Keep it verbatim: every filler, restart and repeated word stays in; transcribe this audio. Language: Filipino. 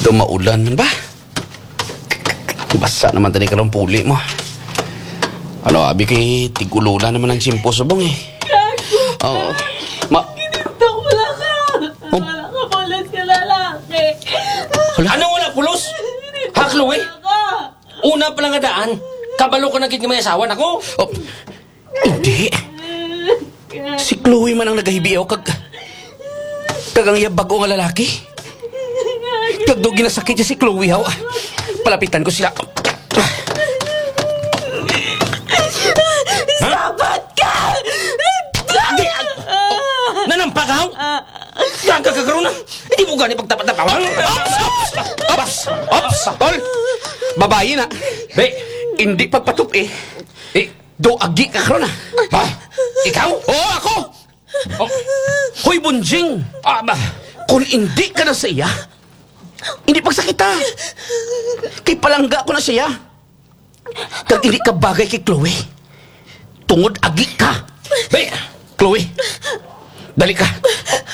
Dumaulan man ba? Basa naman tadi karong puli mo. Ano, abi kay tigululan naman ang simpo subong eh. Oo. Ma... Ginito, wala ka. Oh. Wala ka pulos ka lalaki. Hala. Ano wala pulos? Ha, Chloe? Una pa lang nga daan. Kabalo ko na kit may asawa nako. Oh, hindi. Si Chloe man ang nagahibiyaw kag... Kagang yabago nga lalaki. Kagdo ginasakit niya si Chloe, haw. Palapitan ko sila. Sabat ka! Di, oh, nanampagaw? Gaga ka karoon na. Hindi mo gani pagtapat-tapawan. Ops! Ops! Tol! Babayi na. Be, Hindi pagpatup eh. eh, Do agi ka karon na. ha? Ikaw? Oo, ako! Oh, Hoy, Bunjing! ah, ba? Kung hindi ka na sa iya, hindi pagsakita. Kay palangga ko na siya. Kag hindi ka bagay kay Chloe. Tungod agi ka. Be, Chloe, dali ka.